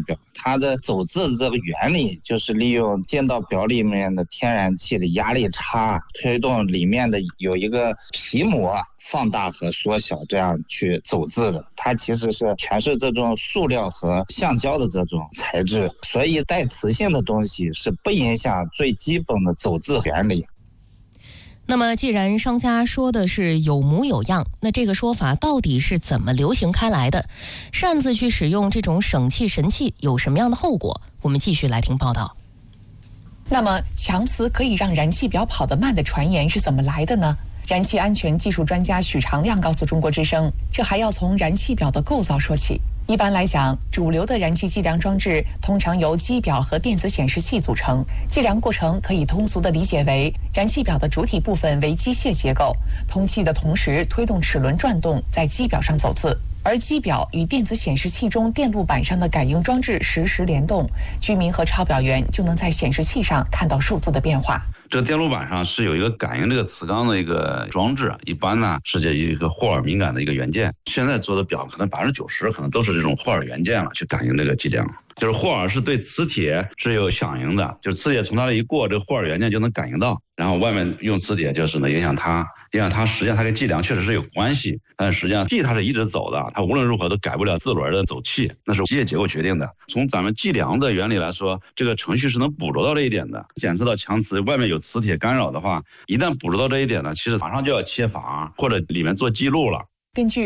表，它的走渍的这个原理就是利用进到表里面的天然气的压力差，推动里面的有一个皮膜放大和缩小，这样去走渍的。它其实是全是这种塑料和橡胶的这种材质，所以带磁性的东西是不影响最基本的走渍原理。 那么既然商家说的是有模有样，那这个说法到底是怎么流行开来的？擅自去使用这种省气神器有什么样的后果？我们继续来听报道。 那么强磁可以让燃气表跑得慢的传言是怎么来的呢？燃气安全技术专家许长亮告诉中国之声，这还要从燃气表的构造说起。一般来讲，主流的燃气计量装置通常由机表和电子显示器组成。计量过程可以通俗地理解为，燃气表的主体部分为机械结构，通气的同时推动齿轮转动，在机表上走字。而机表与电子显示器中电路板上的感应装置实时联动，居民和抄表员就能在显示器上看到数字的变化。 这个电路板上是有一个感应这个磁钢的一个装置，一般呢是这一个霍尔敏感的一个元件。现在做的表可能90%可能都是这种霍尔元件了，去感应这个计量。就是霍尔是对磁铁是有响应的，就是磁铁从它这一过，这个霍尔元件就能感应到，然后外面用磁铁就是能影响它。实际上它跟计量确实是有关系，但实际上气它是一直走的，它无论如何都改不了自轮的走气，那是机械结构决定的。从咱们计量的原理来说，这个程序是能捕捉到这一点的。检测到强磁外面有磁铁干扰的话，一旦捕捉到这一点呢，其实马上就要切阀或者里面做记录了。 根据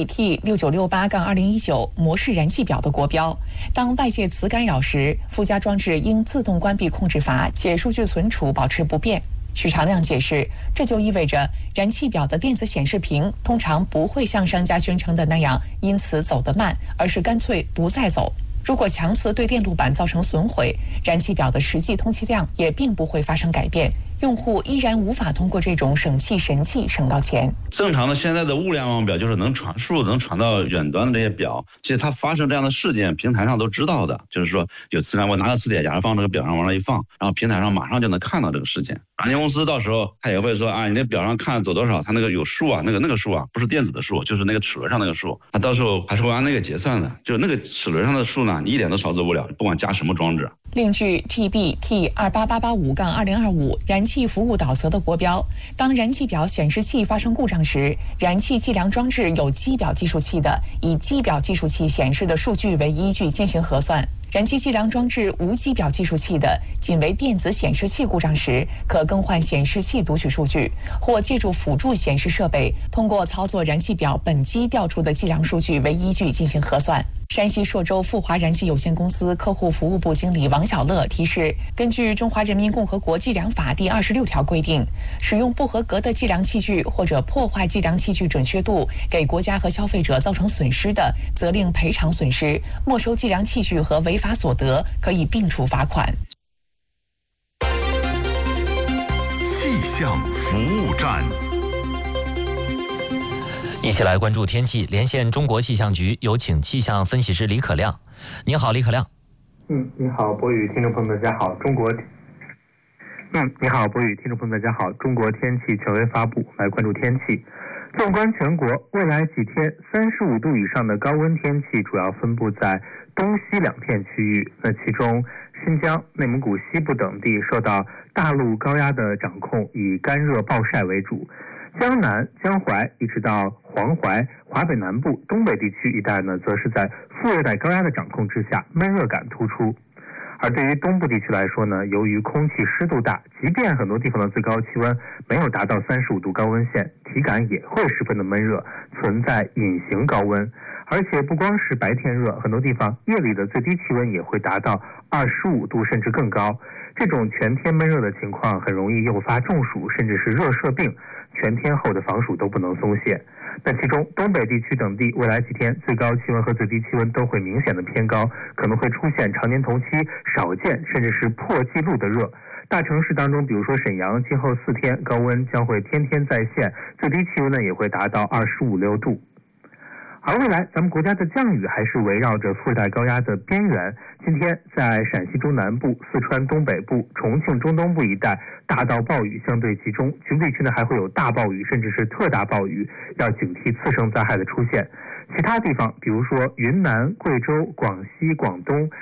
GBT6968-2019 模式燃气表的国标，当外界磁干扰时，附加装置应自动关闭控制阀，且数据存储保持不变。许长亮解释，这就意味着燃气表的电子显示屏通常不会像商家宣称的那样因此走得慢，而是干脆不再走。如果强磁对电路板造成损毁，燃气表的实际通气量也并不会发生改变，用户依然无法通过这种省气神器省到钱。 正常的现在的物联网表就是能传输能传到远端的这些表，其实它发生这样的事件平台上都知道的，就是说有磁感，我拿个磁铁夹放这个表上往那一放，然后平台上马上就能看到这个事件。软件公司到时候他也会说啊，你那表上看走多少，他那个有数啊，那个数啊，不是电子的数，就是那个齿轮上那个数，他到时候还是会按那个结算的，就那个齿轮上的数呢，你一点都操作不了，不管加什么装置。 另据 GBT28885-2025 燃气服务导则的国标，当燃气表显示器发生故障时，燃气计量装置有机表计数器的，以机表计数器显示的数据为依据进行核算。燃气计量装置无机表计数器的，仅为电子显示器故障时，可更换显示器读取数据，或借助辅助显示设备，通过操作燃气表本机调出的计量数据为依据进行核算。山西朔州富华燃气有限公司客户服务部经理王小乐提示，根据《中华人民共和国计量法》第26条规定，使用不合格的计量器具或者破坏计量器具准确度，给国家和消费者造成损失的，责令赔偿损失，没收计量器具和违法所得，可以并处罚款。 气象服务站。 一起来关注天气，连线中国气象局，有请气象分析师李可亮。你好，李可亮。 你好，博宇听众朋友们，大家好。你好，博宇听众朋友们，大家好。中国天气权威发布，来关注天气。纵观全国，未来几天35度以上的高温天气主要分布在东西两片区域。那其中，新疆、内蒙古西部等地受到大陆高压的掌控，以干热暴晒为主。江南、江淮一直到黄淮、华北南部、东北地区一带呢，则是在副热带高压的掌控之下，闷热感突出。而对于东部地区来说呢，由于空气湿度大，即便很多地方的最高气温没有达到35度高温线，体感也会十分的闷热，存在隐形高温。而且不光是白天热，很多地方夜里的最低气温也会达到25度甚至更高。这种全天闷热的情况很容易诱发中暑甚至是热射病，全天候的防暑都不能松懈。那其中东北地区等地未来几天最高气温和最低气温都会明显的偏高，可能会出现常年同期少见甚至是破纪录的热。大城市当中，比如说沈阳，今后4天高温将会天天在线，最低气温呢也会达到25、6度。而未来咱们国家的降雨还是围绕着副热带高压的边缘。今天在陕西中南部、四川东北部、重庆中东部一带大到暴雨相对集中，局部地区呢还会有大暴雨甚至是特大暴雨，要警惕次生灾害的出现。其他地方比如说云南、贵州、广西、广东